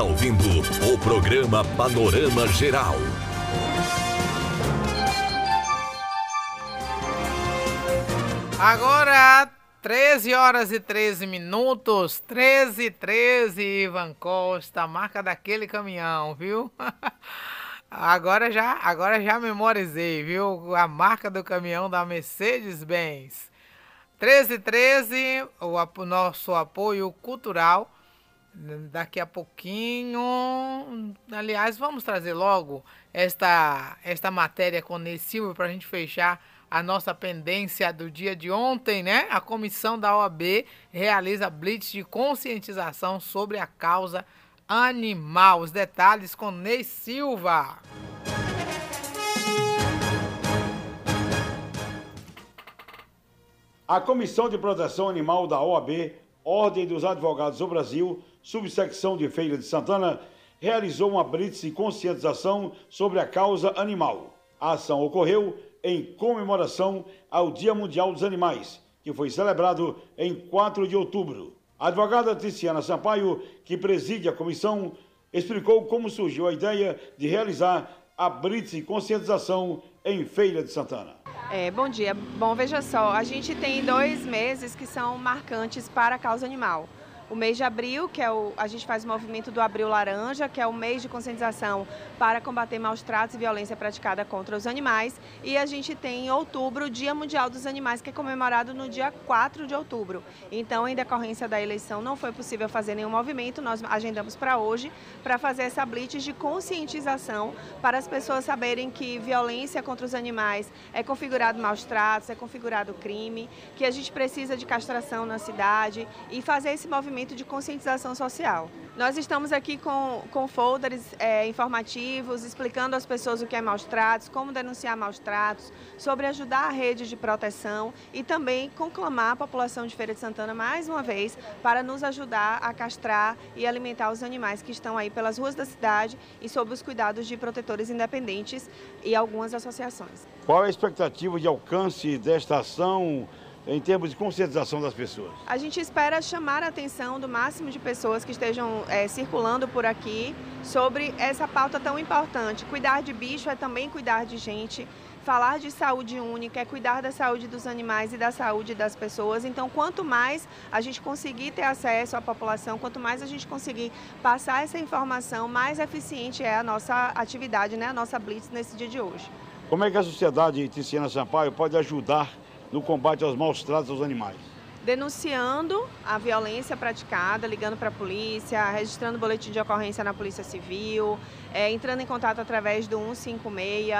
Ouvindo o programa Panorama Geral. Agora, 13 horas e 13 minutos, 13h13, Ivan Costa, a marca daquele caminhão, viu? Agora já memorizei, viu? A marca do caminhão da Mercedes-Benz. 13h13, o nosso apoio cultural. Daqui a pouquinho, aliás, vamos trazer logo esta matéria com Ney Silva para a gente fechar a nossa pendência do dia de ontem, né? A comissão da OAB realiza blitz de conscientização sobre a causa animal. Os detalhes com Ney Silva. A Comissão de Proteção Animal da OAB, Ordem dos Advogados do Brasil, subsecção de Feira de Santana, realizou uma blitz de conscientização sobre a causa animal. A ação ocorreu em comemoração ao Dia Mundial dos Animais, que foi celebrado em 4 de outubro. A advogada Tiziana Sampaio, que preside a comissão, explicou como surgiu a ideia de realizar a blitz de conscientização em Feira de Santana. Bom dia. Bom, veja só, a gente tem 2 meses que são marcantes para a causa animal. O mês de abril, que a gente faz o movimento do Abril Laranja, que é o mês de conscientização para combater maus tratos e violência praticada contra os animais. E a gente tem em outubro o Dia Mundial dos Animais, que é comemorado no dia 4 de outubro. Então, em decorrência da eleição, não foi possível fazer nenhum movimento. Nós agendamos para hoje, para fazer essa blitz de conscientização, para as pessoas saberem que violência contra os animais é configurado maus tratos, é configurado crime, que a gente precisa de castração na cidade e fazer esse movimento de conscientização social. Nós estamos aqui com folders informativos, explicando às pessoas o que é maus tratos, como denunciar maus tratos, sobre ajudar a rede de proteção e também conclamar a população de Feira de Santana mais uma vez para nos ajudar a castrar e alimentar os animais que estão aí pelas ruas da cidade e sob os cuidados de protetores independentes e algumas associações. Qual é a expectativa de alcance desta ação em termos de conscientização das pessoas? A gente espera chamar a atenção do máximo de pessoas que estejam circulando por aqui sobre essa pauta tão importante. Cuidar de bicho é também cuidar de gente. Falar de saúde única é cuidar da saúde dos animais e da saúde das pessoas. Então, quanto mais a gente conseguir ter acesso à população, quanto mais a gente conseguir passar essa informação, mais eficiente é a nossa atividade, né? A nossa blitz nesse dia de hoje. Como é que a sociedade Tiziana Sampaio pode ajudar no combate aos maus tratos aos animais? Denunciando a violência praticada, ligando para a polícia, registrando boletim de ocorrência na Polícia Civil, entrando em contato através do 156.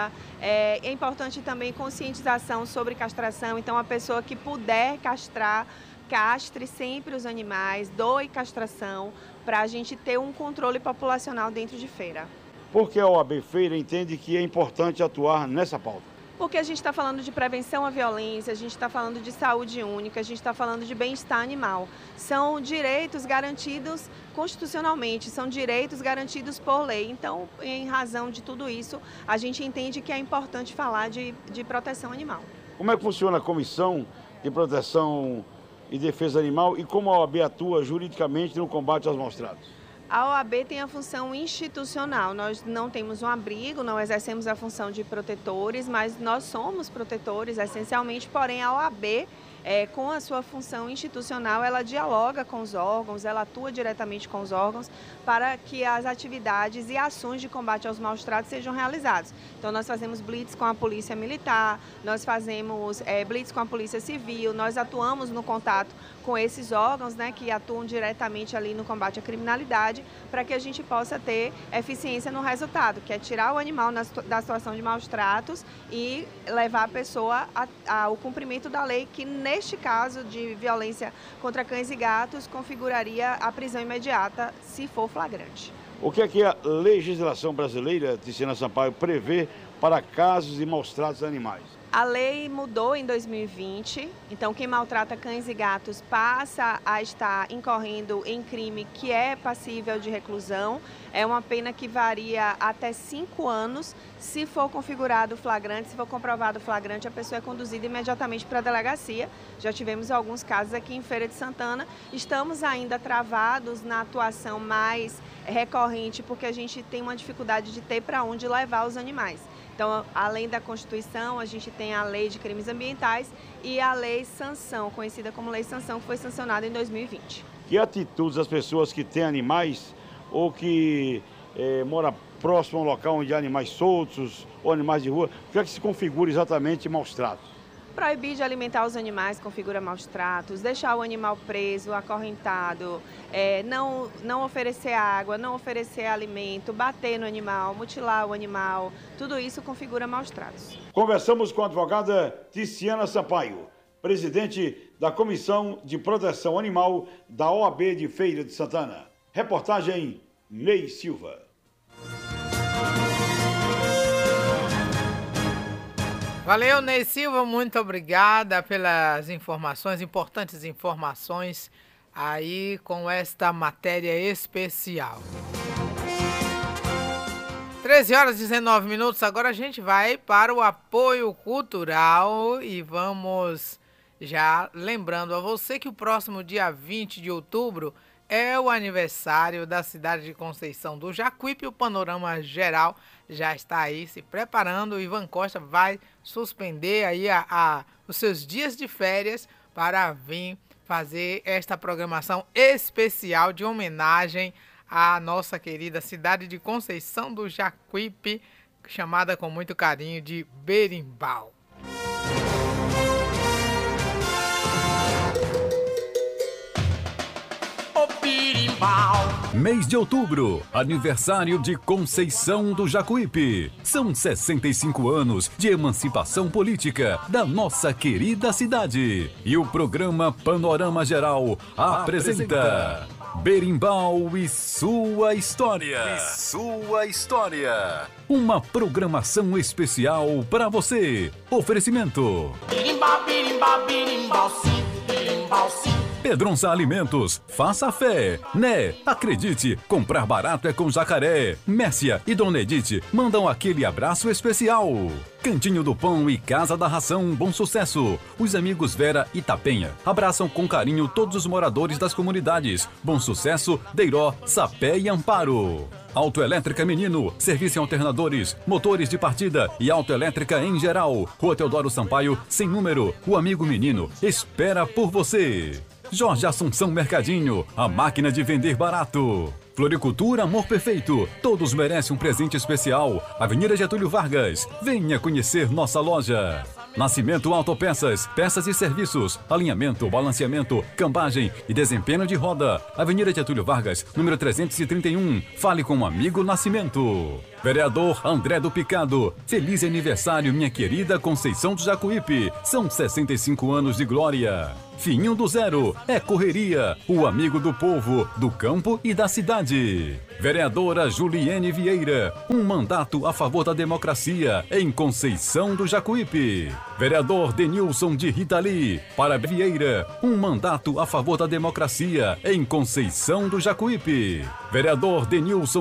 É importante também conscientização sobre castração, então a pessoa que puder castrar, castre sempre os animais, doe castração, para a gente ter um controle populacional dentro de feira. Por que a OAB Feira entende que é importante atuar nessa pauta? Porque a gente está falando de prevenção à violência, a gente está falando de saúde única, a gente está falando de bem-estar animal. São direitos garantidos constitucionalmente, são direitos garantidos por lei. Então, em razão de tudo isso, a gente entende que é importante falar de proteção animal. Como é que funciona a Comissão de Proteção e Defesa Animal e como a OAB atua juridicamente no combate aos maus tratos? A OAB tem a função institucional, nós não temos um abrigo, não exercemos a função de protetores, mas nós somos protetores essencialmente, porém a OAB, com a sua função institucional, ela dialoga com os órgãos, ela atua diretamente com os órgãos para que as atividades e ações de combate aos maus tratos sejam realizadas. Então nós fazemos blitz com a Polícia Militar, nós fazemos blitz com a Polícia Civil, nós atuamos no contato com esses órgãos, né, que atuam diretamente ali no combate à criminalidade, para que a gente possa ter eficiência no resultado, que é tirar o animal da situação de maus tratos e levar a pessoa ao cumprimento da lei, que neste caso de violência contra cães e gatos configuraria a prisão imediata se for flagrante. O que é que a legislação brasileira, Tiziana Sampaio, prevê para casos de maus tratos a animais? A lei mudou em 2020, então quem maltrata cães e gatos passa a estar incorrendo em crime que é passível de reclusão. É uma pena que varia até 5 anos. Se for configurado flagrante, se for comprovado flagrante, a pessoa é conduzida imediatamente para a delegacia. Já tivemos alguns casos aqui em Feira de Santana. Estamos ainda travados na atuação mais recorrente, porque a gente tem uma dificuldade de ter para onde levar os animais. Então, além da Constituição, a gente tem a Lei de Crimes Ambientais e a Lei Sanção, conhecida como Lei Sanção, que foi sancionada em 2020. Que atitudes as pessoas que têm animais ou que moram próximo a um local onde há animais soltos ou animais de rua, o que é que se configura exatamente maus tratos? Proibir de alimentar os animais configura maus tratos, deixar o animal preso, acorrentado, não oferecer água, não oferecer alimento, bater no animal, mutilar o animal, tudo isso configura maus tratos. Conversamos com a advogada Ticiana Sampaio, presidente da Comissão de Proteção Animal da OAB de Feira de Santana. Reportagem Ney Silva. Valeu, Ney Silva, muito obrigada pelas informações, importantes informações aí com esta matéria especial. 13h19, agora a gente vai para o apoio cultural e vamos já lembrando a você que o próximo dia 20 de outubro é o aniversário da cidade de Conceição do Jacuípe. O panorama geral já está aí se preparando. O Ivan Costa vai suspender aí os seus dias de férias para vir fazer esta programação especial de homenagem à nossa querida cidade de Conceição do Jacuípe, chamada com muito carinho de Berimbau. Mês de outubro, aniversário de Conceição do Jacuípe. São 65 anos de emancipação política da nossa querida cidade. E o programa Panorama Geral apresenta Berimbau e sua história. Uma programação especial para você. Oferecimento. Berimbau, berimbau, berimbau, sim, berimbau, sim. Pedronça Alimentos, faça fé, né? Acredite, comprar barato é com Jacaré. Mércia e Dona Edith mandam aquele abraço especial. Cantinho do Pão e Casa da Ração, bom sucesso. Os amigos Vera e Tapenha abraçam com carinho todos os moradores das comunidades. Bom sucesso, Deiró, Sapé e Amparo. Autoelétrica Menino, serviço em alternadores, motores de partida e autoelétrica em geral. Rua Teodoro Sampaio, sem número. O amigo Menino espera por você. Jorge Assunção Mercadinho, a máquina de vender barato. Floricultura Amor Perfeito, todos merecem um presente especial. Avenida Getúlio Vargas, venha conhecer nossa loja. Nascimento Autopeças, peças e serviços, alinhamento, balanceamento, cambagem e desempenho de roda. Avenida Getúlio Vargas, número 331. Fale com o amigo Nascimento. Vereador André do Picado, feliz aniversário, minha querida Conceição do Jacuípe. São 65 anos de glória. Finho do Zero, é correria, o amigo do povo, do campo e da cidade. Vereadora Juliene Vieira, um mandato a favor da democracia em Conceição do Jacuípe. Vereador Denilson de Ritali, para Vieira, um mandato a favor da democracia em Conceição do Jacuípe. Vereador Denilson